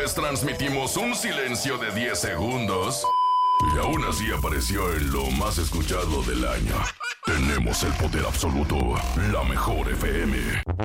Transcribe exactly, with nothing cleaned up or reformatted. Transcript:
vez transmitimos un silencio de diez segundos y aún así apareció en lo más escuchado del año. Tenemos el poder absoluto, la mejor F M.